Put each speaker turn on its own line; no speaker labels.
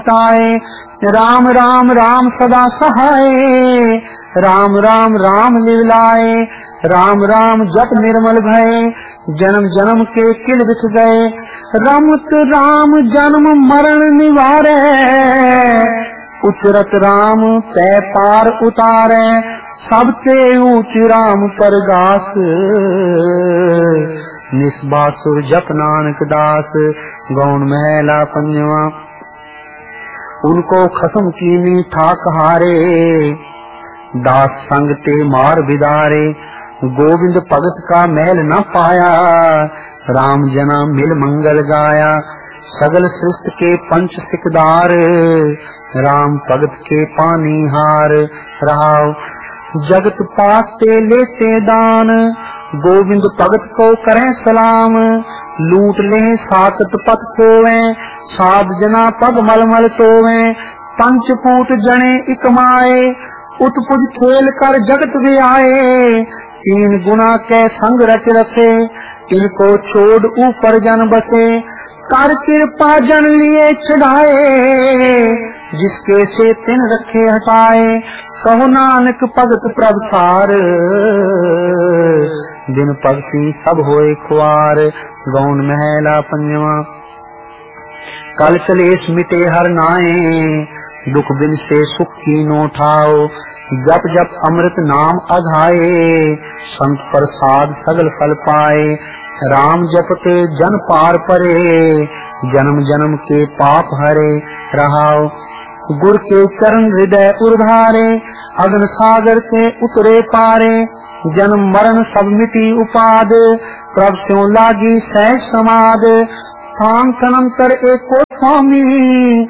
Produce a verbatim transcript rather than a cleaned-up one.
ताए। राम राम राम सदा सहाय, राम राम राम लिवलाए। राम राम जप निर्मल भय, जन्म जन्म के किल बिछ गए। रमत राम जन्म मरण निवारे, उचरत राम तै पार उतारे। सबते ऊच राम परगास, निस्बासुर जप नानक दास। गौण महला पंजवा। उनको खसम कीनी ठाक हारे, दास संग ते मार बिदारे। गोविंद भगत का मैल न पाया, राम जना मिल मंगल गाया। सगल सृष्टि के पंच सिकदार, राम भगत के पानी हार। राव जगत पाते लेते दान, गोविंद भगत को करें सलाम। लूट ले साकत पत सोवे, साध जना पग मल मल सोवे। पंच फूट जने इक माए, उत्पुज खेल कर जगत भी आए। तीन गुना के संग रच रखे, इनको छोड़ ऊपर जन बसे। कर कृपा जन लिए चढ़ाए, जिसके से तिन रखे हटाए। कहो नानक भगत प्रभ सार, दिन भक्ति सब होए खुआर। गौण महला पंजवा। कल कलेश मिटे हर नाए, दुख बिन से सुख की नो ठाओ। जप जप अमृत नाम अघाए, संत प्रसाद सगल फल पाए। राम जपत जन पार परे, जन्म जन्म के पाप हरे। रहाओ गुर के चरण हृदय उर्धारे, अग्न सागर से उतरे पारे। जन्म मरण सब मिटी उपाद, प्रभ स्यों लागी सहज समाद। सांतनंतर एको स्वामी,